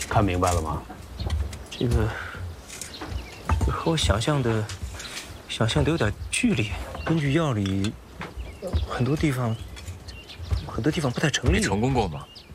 看明白了吗？ 这个和我想象的有点距离。根据药理，很多地方不太成立。 你成功过吗？